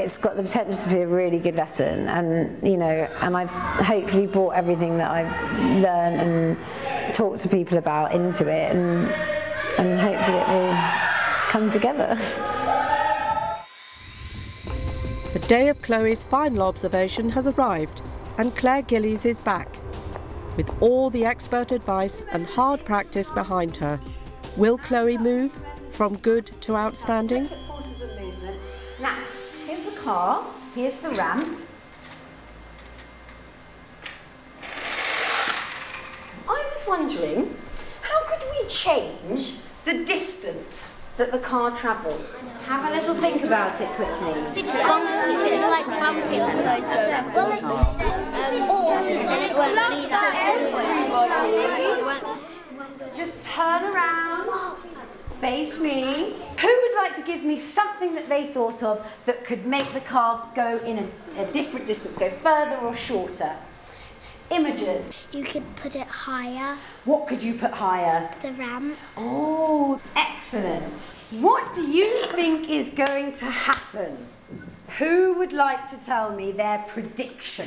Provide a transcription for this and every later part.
it's got the potential to be a really good lesson, and you know, and I've hopefully brought everything that I've learned and talked to people about into it, and hopefully it will come together. The day of Chloe's final observation has arrived, and Claire Gillies is back. With all the expert advice and hard practice behind her, will Chloe move from good to outstanding? Forces of movement. Now, here's the car, here's the ramp. I was wondering, how could we change the distance that the car travels? Have a little think about it quickly. It's like bumpy on those Just turn around, face me. Who would like to give me something that they thought of that could make the car go in a different distance, go further or shorter? Imogen. You could put it higher. What could you put higher? The ramp. Oh, excellent. What do you think is going to happen? Who would like to tell me their prediction?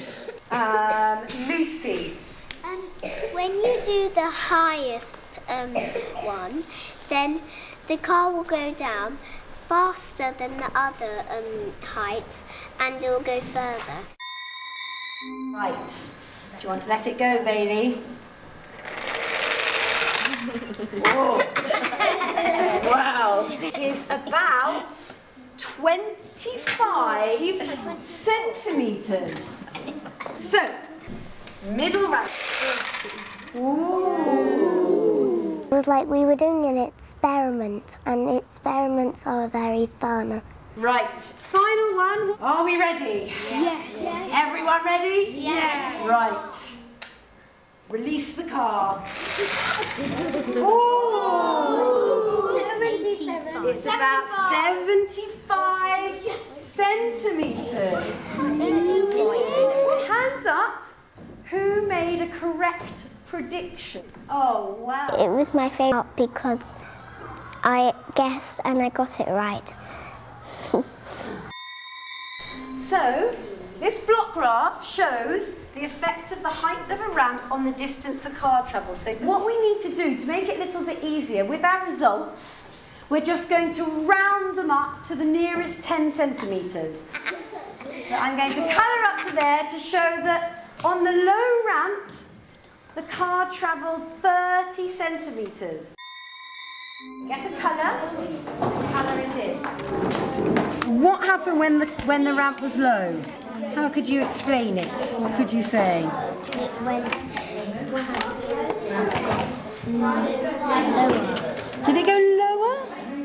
Lucy. When you do the highest one, then the car will go down faster than the other heights, and it will go further. Right. Do you want to let it go, Bailey? Whoa. Wow. It is about 25 centimetres. So, middle ramp. Ooh. It was like we were doing an experiment, and experiments are very fun. Right, final one. Are we ready? Yes. Everyone ready? Yes. Right. Release the car. Ooh. 77. It's about 75 centimetres. Hands up. Who made a correct prediction? Oh, wow. It was my favourite because I guessed and I got it right. So, this block graph shows the effect of the height of a ramp on the distance a car travels. So what we need to do to make it a little bit easier with our results, we're just going to round them up to the nearest 10 centimetres. So I'm going to colour up to there to show that on the low ramp, the car travelled 30 centimetres. Get a colour, colour it in. What happened when the ramp was low? How could you explain it? What could you say? It went lower. Did it go lower?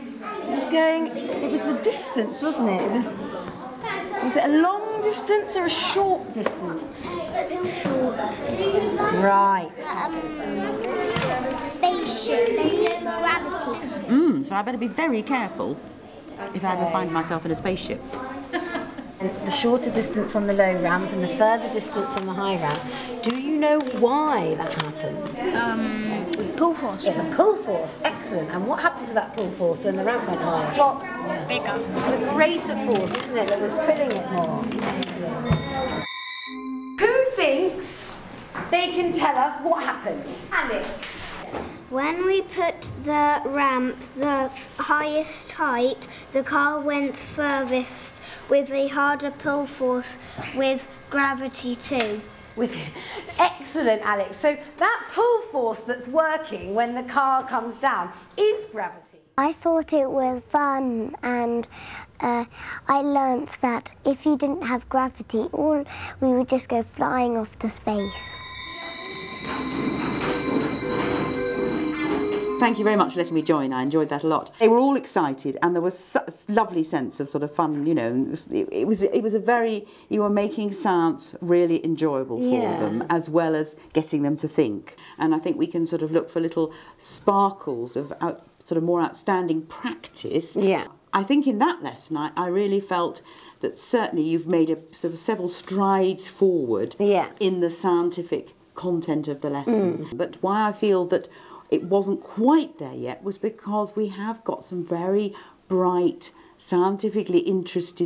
It was the distance, wasn't it? Was it a long distance or a short distance? Short distance. Right. Spaceship, there's no gravity. So I better be very careful if I ever find myself in a spaceship. And the shorter distance on the low ramp and the further distance on the high ramp. Do you know why that happened? Pull force. It's a pull force. Excellent. And what happened to that pull force when the ramp went higher? Got Bigger. It's a greater force, isn't it, that was pulling it more. Who thinks they can tell us what happened? Alex. When we put the ramp the highest height, the car went furthest with a harder pull force with gravity too. Excellent, Alex. So that pull force that's working when the car comes down is gravity. I thought it was fun, and I learnt that if you didn't have gravity, we would just go flying off to space. Thank you very much for letting me join. I enjoyed that a lot. They were all excited, and there was such a lovely sense of sort of fun, you know. It was a very, you were making science really enjoyable for them, as well as getting them to think. And I think we can sort of look for little sparkles of sort of more outstanding practice. Yeah. I think in that lesson, I really felt that certainly you've made sort of several strides forward in the scientific content of the lesson. But why I feel that it wasn't quite there yet was because we have got some very bright, scientifically interested